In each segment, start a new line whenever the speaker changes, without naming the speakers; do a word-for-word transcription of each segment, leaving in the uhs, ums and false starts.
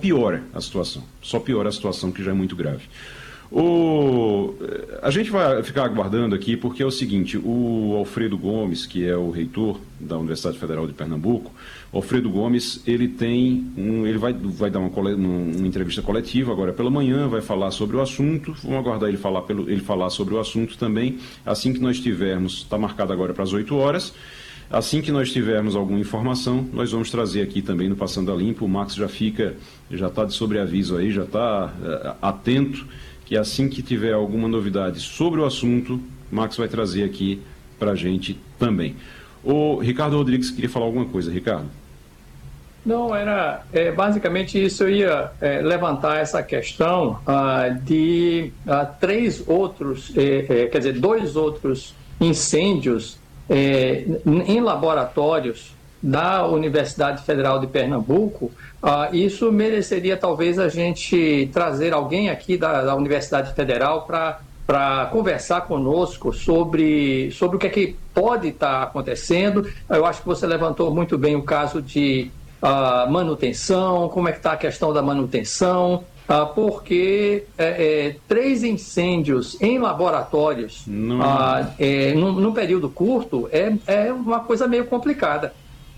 piora a situação, só piora a situação que já é muito grave. O, a gente vai ficar aguardando aqui porque é o seguinte, o Alfredo Gomes, que é o reitor da Universidade Federal de Pernambuco, o Alfredo Gomes, ele tem um, ele vai, vai dar uma, uma entrevista coletiva agora pela manhã, vai falar sobre o assunto, vamos aguardar ele falar, pelo, ele falar sobre o assunto também, assim que nós tivermos, está marcado agora para as oito horas, assim que nós tivermos alguma informação, nós vamos trazer aqui também no Passando a Limpo, o Max já fica, já está de sobreaviso aí, já está é, atento, que assim que tiver alguma novidade sobre o assunto, Max vai trazer aqui para a gente também. O Ricardo Rodrigues queria falar alguma coisa. Ricardo?
Não, era é, basicamente isso, eu ia é, levantar essa questão ah, de ah, três outros, é, é, quer dizer, dois outros incêndios é, em laboratórios da Universidade Federal de Pernambuco. Uh, isso mereceria talvez a gente trazer alguém aqui da, da Universidade Federal para conversar conosco sobre, sobre o que é que pode estar acontecendo. Eu acho que você levantou muito bem o caso de uh, manutenção, como é que está a questão da manutenção, uh, porque é, é, três incêndios em laboratórios
Não...
uh, é, num, num período curto é, é uma coisa meio complicada.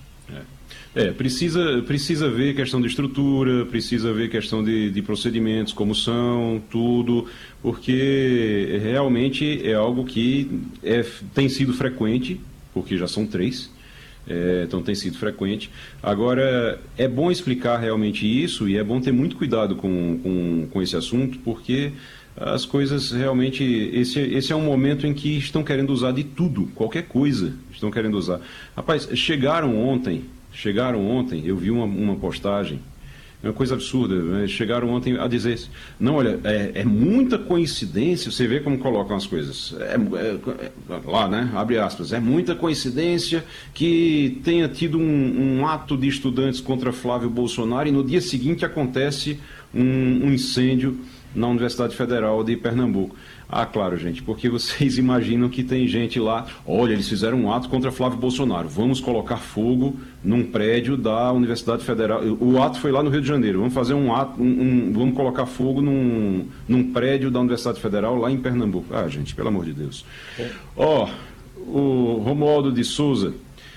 É, precisa, precisa ver questão de estrutura, precisa ver questão de, de procedimentos, como são, tudo, porque realmente é algo que é, tem sido frequente, porque já são três, é, então tem sido frequente. Agora, é bom explicar realmente isso e é bom ter muito cuidado com, com, com esse assunto, porque as coisas realmente, esse, esse é um momento em que estão querendo usar de tudo, qualquer coisa estão querendo usar. Rapaz, chegaram ontem... Chegaram ontem, eu vi uma, uma postagem, é uma coisa absurda, né? Chegaram ontem a dizer, não, olha, é, é muita coincidência, você vê como colocam as coisas, é, é, lá, né, abre aspas, é muita coincidência que tenha tido um, um ato de estudantes contra Flávio Bolsonaro e no dia seguinte acontece um, um incêndio na Universidade Federal de Pernambuco. Ah, claro, gente, porque vocês imaginam que tem gente lá, olha, eles fizeram um ato contra Flávio Bolsonaro, vamos colocar fogo num prédio da Universidade Federal, o ato foi lá no Rio de Janeiro, vamos fazer um ato, um, um, vamos colocar fogo num, num prédio da Universidade Federal lá em Pernambuco. Ah, gente, pelo amor de Deus. Ó, oh, o Romualdo de Souza,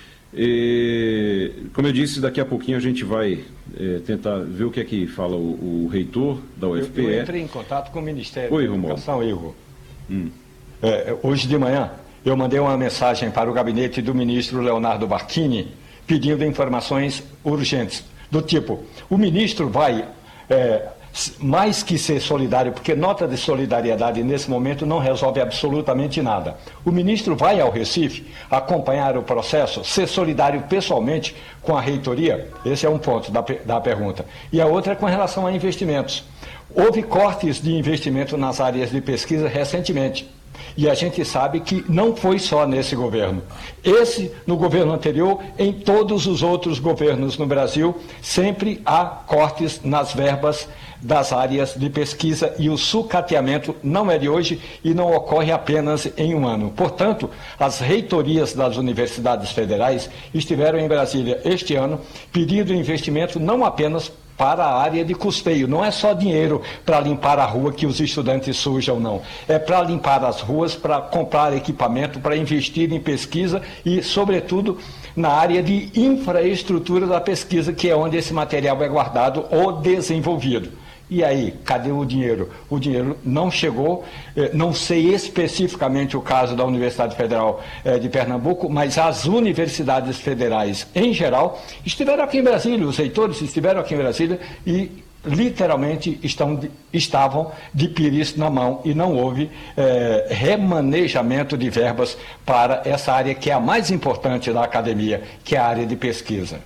e, como eu disse, daqui a pouquinho a gente vai é, tentar ver o que é que fala o, o reitor da U F P E.
Eu, eu entrei em contato com o Ministério
Oi,
da Educação, Igor.
Hum.
É, hoje de manhã eu mandei uma mensagem para o gabinete do ministro Leonardo Barquini pedindo informações urgentes, do tipo, o ministro vai... É, mais que ser solidário, porque nota de solidariedade nesse momento não resolve absolutamente nada. O ministro vai ao Recife acompanhar o processo, ser solidário pessoalmente com a reitoria? Esse é um ponto da, da pergunta. E a outra é com relação a investimentos. Houve cortes de investimento nas áreas de pesquisa recentemente. E a gente sabe que não foi só nesse governo. Esse, no governo anterior, em todos os outros governos no Brasil, sempre há cortes nas verbas das áreas de pesquisa e o sucateamento não é de hoje e não ocorre apenas em um ano. Portanto, as reitorias das universidades federais estiveram em Brasília este ano pedindo investimento não apenas para a área de custeio. Não é só dinheiro para limpar a rua que os estudantes sujam, não. É para limpar as ruas, para comprar equipamento, para investir em pesquisa e, sobretudo, na área de infraestrutura da pesquisa, que é onde esse material é guardado ou desenvolvido. E aí, cadê o dinheiro? O dinheiro não chegou, não sei especificamente o caso da Universidade Federal de Pernambuco, mas as universidades federais em geral estiveram aqui em Brasília, os reitores estiveram aqui em Brasília e literalmente estão, estavam de pires na mão e não houve é, remanejamento de verbas para essa área que é a mais importante da academia, que é a área de pesquisa.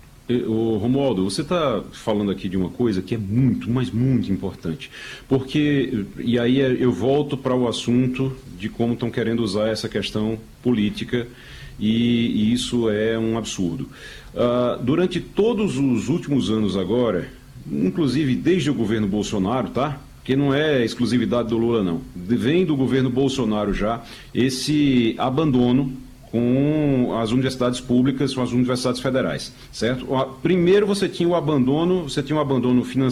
O Romualdo, você está falando aqui de uma coisa que é muito, mas muito importante, porque, e aí eu volto para o assunto de como estão querendo usar essa questão política, e, e isso é um absurdo. Uh, durante todos os últimos anos agora, inclusive desde o governo Bolsonaro, tá? Que não é exclusividade do Lula, não, vem do governo Bolsonaro já, esse abandono com as universidades públicas, com as universidades federais, certo? Primeiro você tinha o abandono, você tinha um abandono financeiro,